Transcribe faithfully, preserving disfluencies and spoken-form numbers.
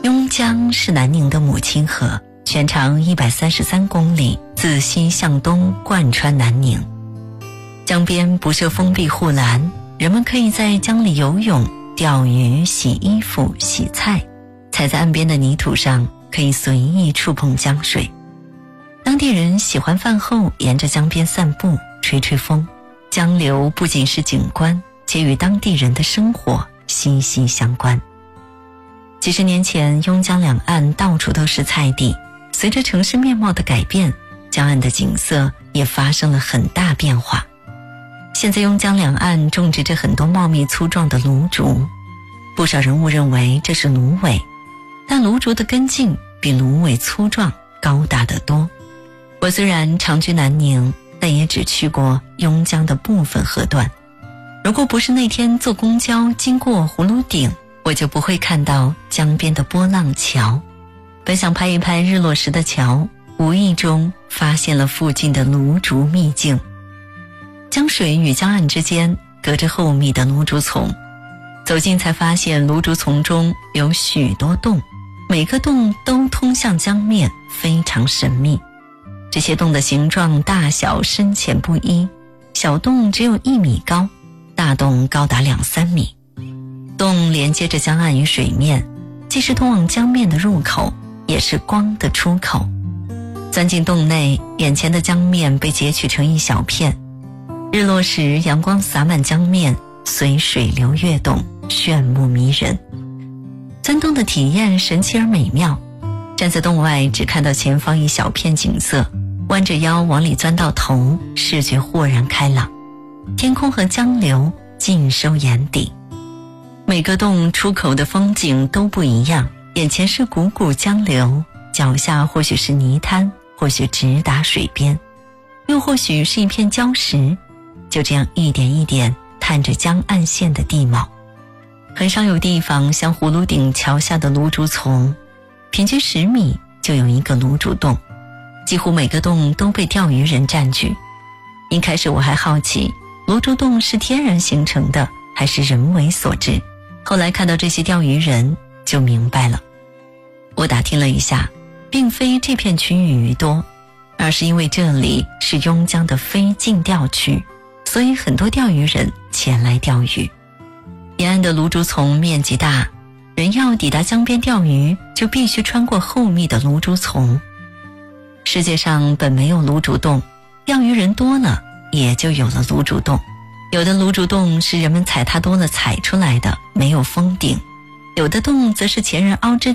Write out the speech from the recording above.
邕江是南宁的母亲河，全长一百三十三公里，自西向东贯穿南宁。江边不设封闭护栏，人们可以在江里游泳、钓鱼、洗衣服、洗菜，踩在岸边的泥土上可以随意触碰江水。当地人喜欢饭后沿着江边散步，吹吹风。江流不仅是景观，且与当地人的生活息息相关。几十年前，邕江两岸到处都是菜地，随着城市面貌的改变，江岸的景色也发生了很大变化。现在邕江两岸种植着很多茂密粗壮的芦竹，不少人误认为这是芦苇，但芦竹的根茎比芦苇粗壮高大得多。我虽然常居南宁，但也只去过邕江的部分河段。如果不是那天坐公交经过葫芦顶，我就不会看到江边的波浪桥。本想拍一拍日落时的桥，无意中发现了附近的芦竹秘境。江水与江岸之间隔着厚密的芦竹丛，走近才发现芦竹丛中有许多洞，每个洞都通向江面，非常神秘。这些洞的形状大小深浅不一，小洞只有一米高，大洞高达两三米。洞连接着江岸与水面，既是通往江面的入口，也是光的出口。钻进洞内，眼前的江面被截取成一小片，日落时阳光洒满江面，随水流跃动，炫目迷人。钻洞的体验神奇而美妙，站在洞外只看到前方一小片景色，弯着腰往里钻到头，视觉豁然开朗，天空和江流尽收眼底。每个洞出口的风景都不一样，眼前是汩汩江流，脚下或许是泥滩，或许直达水边，又或许是一片礁石，就这样一点一点探着江岸线的地貌。很少有地方像葫芦顶桥下的芦竹丛，平均十米就有一个芦竹洞，几乎每个洞都被钓鱼人占据。一开始我还好奇，芦竹洞是天然形成的还是人为所致，后来看到这些钓鱼人就明白了。我打听了一下，并非这片区域鱼多，而是因为这里是邕江的非禁钓区，所以很多钓鱼人前来钓鱼。沿岸的芦竹丛面积大，人要抵达江边钓鱼，就必须穿过厚密的芦竹丛。世界上本没有芦竹洞，钓鱼人多了，也就有了芦竹洞。有的芦竹洞是人们踩踏多了踩出来的，没有封顶；有的洞则是前人凹之